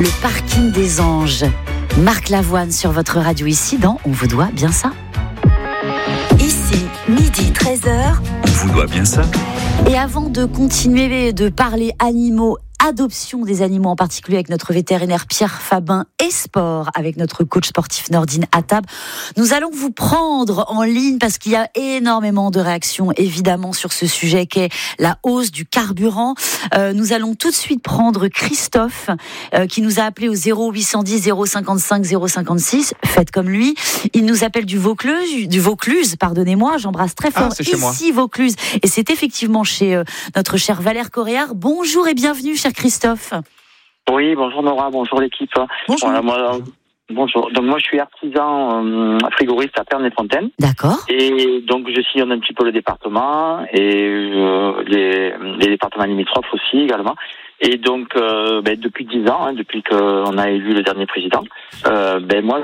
le parking des anges. Marc Lavoine sur votre radio ici dans On vous doit bien ça. Ici, midi 13h. On vous doit bien ça. Et avant de continuer de parler animaux, adoption des animaux en particulier avec notre vétérinaire Pierre Fabin et sport avec notre coach sportif Nordine Attab, nous allons vous prendre en ligne parce qu'il y a énormément de réactions évidemment sur ce sujet qu'est la hausse du carburant. Nous allons tout de suite prendre Christophe qui nous a appelé au 0810 055 056. Faites comme lui. Il nous appelle du Vaucluse, pardonnez-moi, j'embrasse très fort ici Vaucluse. Et c'est effectivement chez notre cher Valère Coréard. Bonjour et bienvenue cher Christophe. Oui, bonjour Nora, bonjour l'équipe. Bonjour. Bonjour. Donc moi je suis artisan frigoriste à Pernes-les-Fontaines. D'accord. Et donc je sillonne un petit peu le département et les départements limitrophes aussi également. Et donc depuis 10 ans, depuis qu'on a élu le dernier président, moi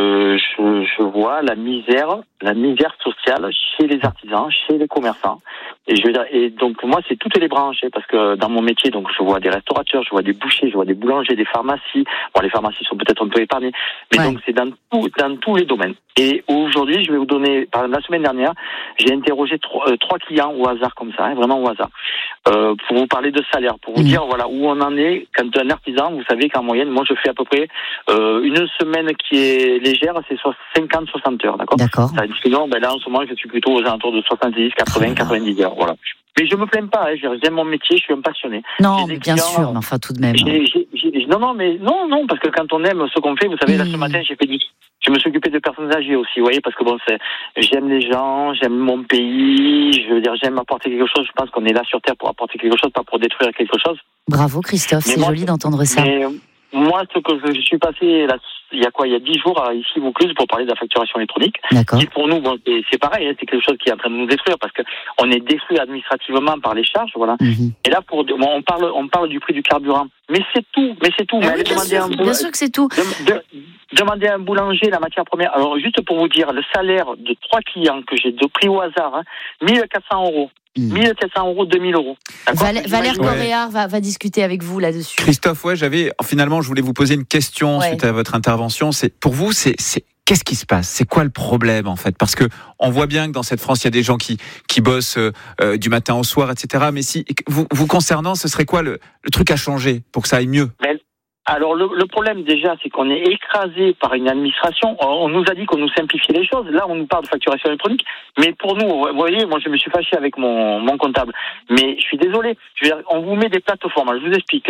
je vois la misère sociale chez les artisans, chez les commerçants. Et donc moi c'est toutes les branches, parce que dans mon métier donc je vois des restaurateurs, je vois des bouchers, je vois des boulangers, des pharmacies. Bon, les pharmacies sont peut-être un peu épargnées, mais donc c'est dans tous les domaines. Et aujourd'hui je vais vous donner, par exemple la semaine dernière, j'ai interrogé trois clients au hasard comme ça, vraiment au hasard, pour vous parler de salaire, pour vous dire voilà où on en est. Quand un artisan, vous savez qu'en moyenne, moi je fais à peu près une semaine qui est légère, c'est 50-60 heures, d'accord. Sinon, là en ce moment je suis plutôt aux alentours de 70, 80, 90 heures, voilà. Mais je me plains pas, j'aime mon métier, je suis un passionné. Non, mais bien sûr, mais enfin tout de même. Non, parce que quand on aime ce qu'on fait, vous savez, là ce matin je me suis occupé de personnes âgées aussi, vous voyez, parce que j'aime les gens, j'aime mon pays, je veux dire, j'aime apporter quelque chose. Je pense qu'on est là sur Terre pour apporter quelque chose, pas pour détruire quelque chose. Bravo Christophe, c'est joli d'entendre ça. Mais moi, ce que je suis passé là, il y a 10 jours ici au Vaucluse pour parler de la facturation électronique. D'accord. Qui pour nous, c'est pareil, c'est quelque chose qui est en train de nous détruire parce que on est détruit administrativement par les charges, voilà. Et là, on parle du prix du carburant. Mais c'est tout. Mais bien sûr que c'est tout. Demandez à un boulanger la matière première. Alors, juste pour vous dire, le salaire de 3 clients que j'ai pris au hasard, 1 400 euros. 1 400 euros, 2 000 euros. Valère Coréard va discuter avec vous là-dessus. Christophe, finalement, je voulais vous poser une question suite à votre intervention. Pour vous, qu'est-ce qui se passe ? C'est quoi le problème, en fait ? Parce que on voit bien que dans cette France, il y a des gens qui bossent du matin au soir, etc. Mais si vous concernant, ce serait quoi le truc à changer pour que ça aille mieux ? Alors le problème déjà, c'est qu'on est écrasé par une administration. On nous a dit qu'on nous simplifiait les choses. Là, on nous parle de facturation électronique. Mais pour nous, vous voyez, moi je me suis fâché avec mon comptable. Mais je suis désolé. Je veux dire, on vous met des plateformes. Je vous explique.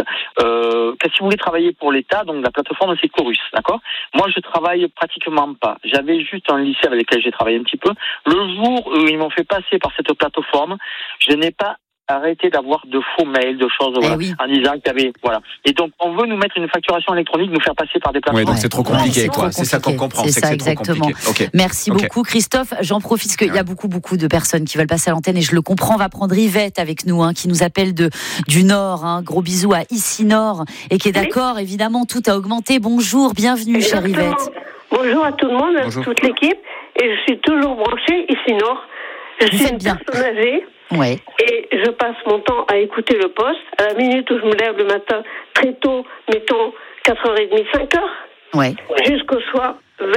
Si vous voulez travailler pour l'État, donc la plateforme c'est Chorus, d'accord ? Moi, je travaille pratiquement pas. J'avais juste un lycée avec lequel j'ai travaillé un petit peu. Le jour où ils m'ont fait passer par cette plateforme, je n'ai pas arrêter d'avoir de faux mails, de choses en disant qu'il y avait Et donc on veut nous mettre une facturation électronique, nous faire passer par des plateformes. Oui, donc c'est trop compliqué, quoi. C'est ça qu'on comprend. C'est ça exactement. Merci beaucoup Christophe. J'en profite parce qu'il y a beaucoup de personnes qui veulent passer à l'antenne et je le comprends. On va prendre Yvette avec nous, qui nous appelle du Nord. Gros bisous à Ici Nord et qui est d'accord. Évidemment, tout a augmenté. Bonjour, bienvenue, chère Yvette. Bonjour à tout le monde, à toute l'équipe. Et je suis toujours branchée Ici Nord. Je suis une personne âgée. Ouais. Et je passe mon temps à écouter le poste. À la minute où je me lève le matin très tôt, mettons 4h30, 5h, jusqu'au soir